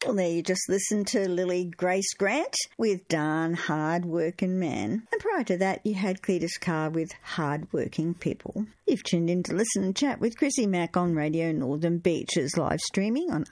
Well, there you just listened to Lily Grace Grant with Darn Hard Working Man. And prior to that, you had Cletus Carr with Hard Working People. You've tuned in to Listen and Chat with Chrissy Mack on Radio Northern Beaches, live streaming on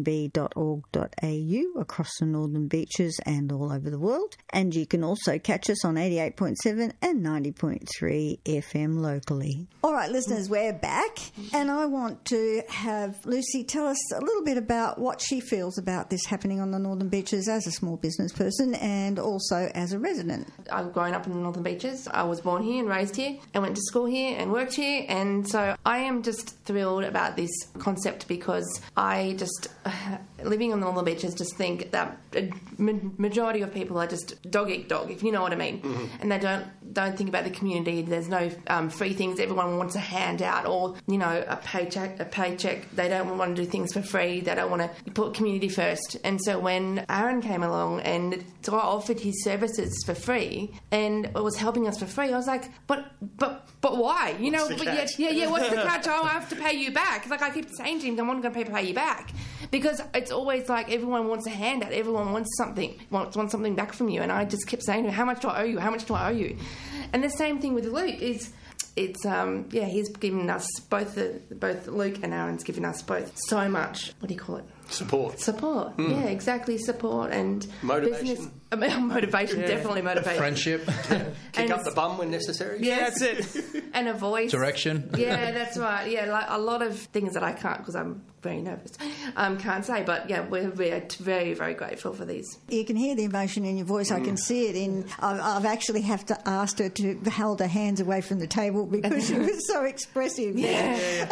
rnb.org.au across the Northern Beaches and all over the world. And you can also catch us on 88.7 and 90.3 FM locally. All right, listeners, we're back. And I want to have Lucy tell us a little bit about what she feels about this happening on the Northern Beaches as a small business person and also as a resident. I've grown up in the Northern Beaches. I was born here and raised here and went to school here and worked here, and so I am just thrilled about this concept because I just, living on the Northern Beaches, just think that a majority of people are just dog eat dog, if you know what I mean. Mm-hmm. And they don't think about the community. There's no free things everyone wants a handout or, you know, a paycheck. They don't want to do things for free. They don't want to put community first. And so when Aaron came along and offered his services for free and was helping us for free, I was like, but why? You know, what's the catch? What's the catch? Oh, I have to pay you back. Like I keep saying to him, I'm not going to pay you back. Because it's always like everyone wants a handout. Everyone wants something, wants something back from you. And I just kept saying to him, how much do I owe you? How much do I owe you? And the same thing with Luke is... he's given us both Luke and Aaron's given us both so much. What do you call it? Support. Yeah, exactly. Support and motivation. Motivation, yeah. Definitely motivation. Friendship. Kick up the bum when necessary. Yeah, that's it. And a voice. Direction. Yeah, that's right. Yeah, like a lot of things that I can't because I'm very nervous. Can't say, but yeah, we're very, very grateful for these. You can hear the emotion in your voice. I can see it in. I've actually have to ask her to hold her hands away from the table because she was so expressive. Yeah.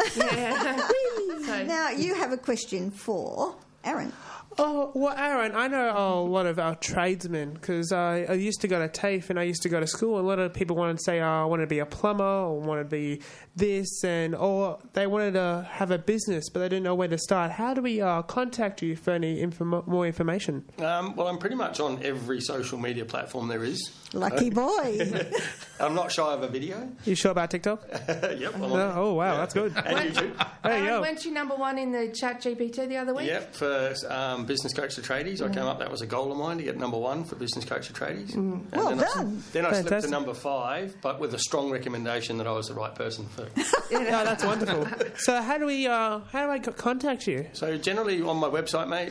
Now you have a question for Aaron. Oh, well, Aaron, I know a lot of our tradesmen because I used to go to TAFE and I used to go to school. A lot of people wanted to say, I want to be a plumber or want to be this, or they wanted to have a business but they didn't know where to start. How do we contact you for any more information? Well, I'm pretty much on every social media platform there is. Lucky boy. I'm not shy of a video. You sure about TikTok? Yep. Oh, wow, that's good. And YouTube. Weren't you number one in the Chat GPT the other week? Yep, for Business Coach to Tradies. I came up, that was a goal of mine, to get number one for Business Coach to Tradies. Well done. Then I slipped to number 5, but with a strong recommendation that I was the right person for. That's wonderful. So how do I contact you? So generally on my website, mate,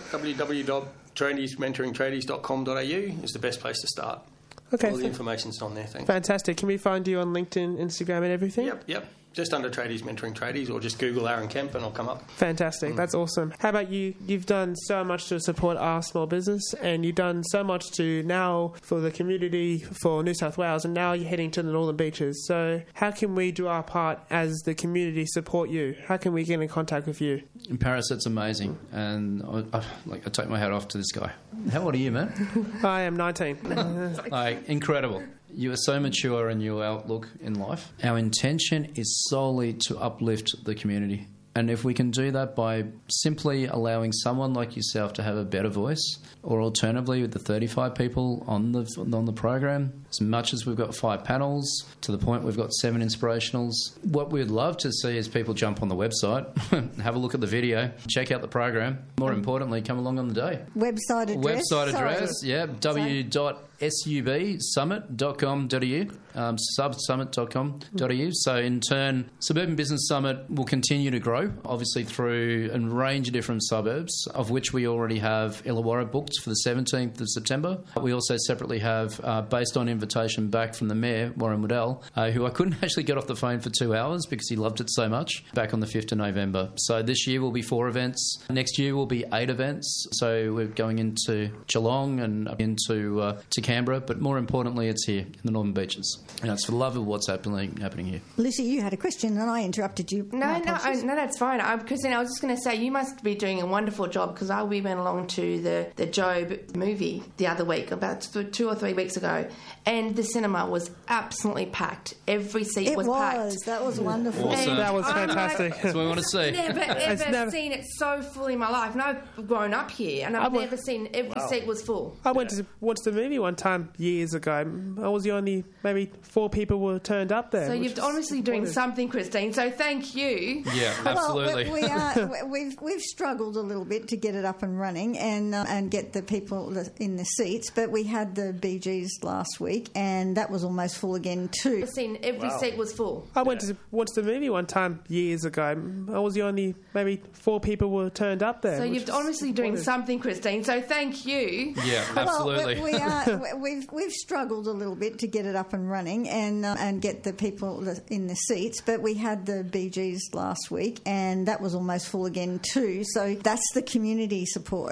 www.tradiesmentoringtradies.com.au is the best place to start. Okay. All the information's on there, thanks. Fantastic. Can we find you on LinkedIn, Instagram and everything? Yep. Just under Tradies Mentoring Tradies, or just Google Aaron Kemp and I'll come up. Fantastic. That's awesome. How about you? You've done so much to support our small business and you've done so much to now for the community for New South Wales, and now you're heading to the Northern Beaches. So how can we do our part as the community support you? How can we get in contact with you? In Paris, it's amazing. And I take my hat off to this guy. How old are you, man? I am 19. Incredible. You are so mature in your outlook in life. Our intention is solely to uplift the community. And if we can do that by simply allowing someone like yourself to have a better voice, or alternatively with the 35 people on the program, as much as we've got 5 panels, to the point we've got 7 inspirationals, what we'd love to see is people jump on the website, have a look at the video, check out the program. More importantly, come along on the day. Website address? Yeah, w.subsummit.com.au, subsummit.com.au. So in turn, Suburban Business Summit will continue to grow, obviously through a range of different suburbs, of which we already have Illawarra booked for the 17th of September. We also separately have, based on invitation back from the Mayor, Warren Waddell, who I couldn't actually get off the phone for 2 hours because he loved it so much, back on the 5th of November. So this year will be 4 events. Next year will be 8 events. So we're going into Geelong and into to Canberra, but more importantly, it's here in the Northern Beaches. And it's for the love of what's happening here. Lucy, you had a question and I interrupted you. No, that's fine. Christine, I was just going to say, you must be doing a wonderful job because we went along to the Job movie the other week, about 2 or 3 weeks ago, and the cinema was absolutely packed. Every seat was packed. That was wonderful. Awesome. That was fantastic. That's what we want to see. I've never seen it so full in my life. And I've grown up here, and I've never seen every seat was full. I went to watch the movie one time years ago. I was the only, maybe 4 people were turned up there. So you're honestly doing something, Christine. So thank you. Yeah, absolutely. absolutely. Well, we've struggled a little bit to get it up and running and get the people in the seats, but we had the Bee Gees last week, and that was almost full again too. I've seen every seat was full. I went to watch the movie one time years ago. I was the only, maybe 4 people were turned up there. So you're honestly doing something, Christine. So thank you. Yeah, absolutely. Well, we've struggled a little bit to get it up and running and get the people in the seats, but we had the Bee Gees last week, and that was almost full again too. So that's the community support.